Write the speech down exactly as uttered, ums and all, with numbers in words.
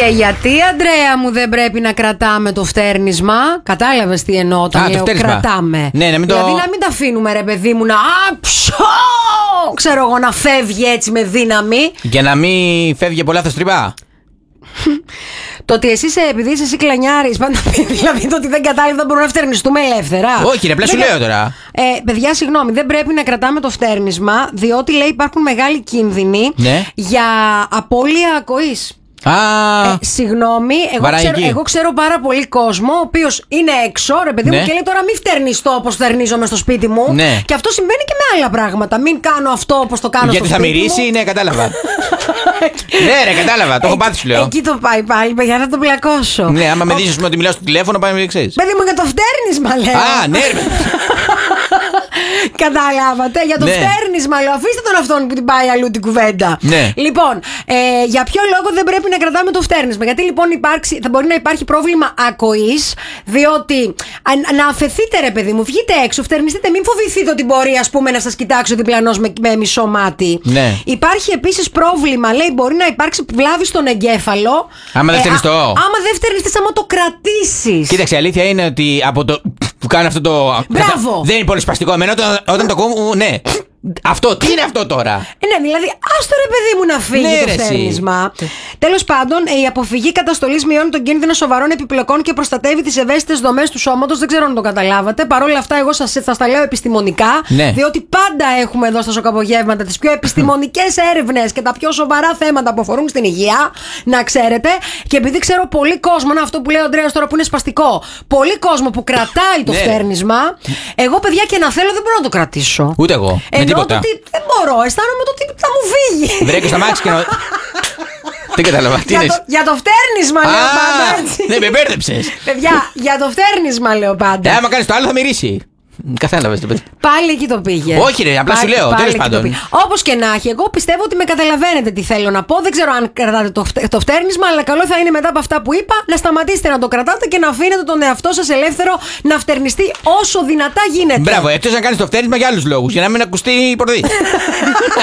Και γιατί, Αντρέα μου, δεν πρέπει να κρατάμε το φτέρνισμα? Κατάλαβες τι εννοώ όταν Α, λέω κρατάμε? Ναι, να μην το... Δηλαδή να μην τα αφήνουμε, ρε παιδί μου, να άψω, ξέρω εγώ, να φεύγει έτσι με δύναμη. Για να μην φεύγει πολλά θεστρυπά. Το ότι εσύ, επειδή είσαι εσύ κλανιάρης, πάντα δηλαδή το ότι δεν κατάλαβε δεν μπορούμε να φτερνιστούμε ελεύθερα. Όχι, ρε, απλά σου λέω τώρα. Ε, παιδιά, συγγνώμη, δεν πρέπει να κρατάμε το φτέρνισμα, διότι λέει υπάρχουν μεγάλοι κίνδυνοι, ναι, για απώλεια ακοής. Ah, ε, συγγνώμη, εγώ ξέρω, εγώ ξέρω πάρα πολύ κόσμο ο οποίος είναι έξω, ρε παιδί, ναι, μου, και λέει τώρα μην φτερνιστώ όπως φτερνίζομαι στο σπίτι μου. Ναι. Και αυτό συμβαίνει και με άλλα πράγματα. Μην κάνω αυτό όπως το κάνω. Γιατί στο σπίτι μου. Γιατί θα μυρίσει, ναι, κατάλαβα. Ναι, ρε, κατάλαβα, το έχω πάθει, σου λέω. Εκεί το πάει πάλι, παιδιά, θα το πλακώσω. Ναι, άμα με δεις ότι μιλάω στο τηλέφωνο, πάει να μην ξέρεις. Παιδί μου, για το φτέρνισμα λέω. Α, ναι, ρε. Καταλάβατε, για το, ναι, φτέρνισμα λέω. Αφήστε τον αυτόν που την πάει αλλού την κουβέντα. Ναι. Λοιπόν, ε, για ποιο λόγο δεν πρέπει να κρατάμε το φτέρνισμα? Γιατί λοιπόν υπάρξει, θα μπορεί να υπάρχει πρόβλημα ακοής, διότι α, να αφαιθείτε, ρε παιδί μου, βγείτε έξω, φτερνιστείτε, μην φοβηθείτε ότι μπορεί, ας πούμε, να σας κοιτάξει ο διπλανός με, με μισό μάτι. Ναι. Υπάρχει επίσης πρόβλημα, λέει, μπορεί να υπάρξει βλάβη στον εγκέφαλο. Άμα δεν φτερνιστώ. Ε, άμα δεν φτερνιστείς, άμα το κρατήσεις. Κοίταξε, η αλήθεια είναι ότι από το που κάνω αυτό το. Μπράβο! Δεν είναι πολύ σπαστικό. Εμένα όταν, όταν το ακούω, ναι. Αυτό, τι είναι αυτό τώρα? Ε, ναι, δηλαδή, άστο ρε παιδί μου να φύγει, ναι, το φτέρνισμα. Τέλος πάντων, η αποφυγή καταστολής μειώνει τον κίνδυνο σοβαρών επιπλοκών και προστατεύει τις ευαίσθητες δομές του σώματος. Δεν ξέρω αν το καταλάβατε. Παρ' όλα αυτά, εγώ σας θα τα λέω επιστημονικά, ναι, διότι πάντα έχουμε εδώ στα σοκαπογεύματα τις πιο επιστημονικές έρευνες και τα πιο σοβαρά θέματα που αφορούν στην υγεία. Να ξέρετε. Και επειδή ξέρω πολύ κόσμο, να αυτό που λέει ο Ανδρέας τώρα που είναι σπαστικό, πολύ κόσμο που κρατάει το, ναι, φτέρνισμα, εγώ, παιδιά, και να θέλω δεν μπορώ να το κρατήσω. Ούτε εγώ. Ότι δεν μπορώ, αισθάνομαι το ότι θα μου φύγει. Βρέκω στα μάξι και να... Δεν κατάλαβα, τι για, το, για το φτέρνισμα λέω πάντα, έτσι. Ναι, με μπέρδεψες. Παιδιά, για το φτέρνισμα λέω πάντα. Ε, άμα κάνεις το άλλο θα μυρίσει. Κατάλαβες το παιδί. Πάλι εκεί το πήγε. Όχι, ρε, απλά πάλι, σου λέω. Τέλος πάντων. Όπως και να έχει, εγώ πιστεύω ότι με καταλαβαίνετε τι θέλω να πω. Δεν ξέρω αν κρατάτε το, το φτέρνισμα, αλλά καλό θα είναι μετά από αυτά που είπα να σταματήσετε να το κρατάτε και να αφήνετε τον εαυτό σας ελεύθερο να φτερνιστεί όσο δυνατά γίνεται. Μπράβο, εκτός να κάνεις το φτέρνισμα για άλλους λόγους. Για να μην ακουστεί η πορδί.